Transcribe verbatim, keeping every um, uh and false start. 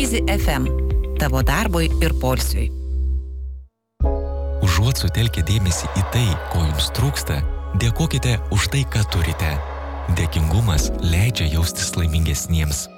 Easy F M. Tavo darbui ir poilsiui. Užuot sutelkę dėmesį į tai, ko jums trūksta, dėkokite už tai, ką turite. Dėkingumas leidžia jaustis laimingesniems.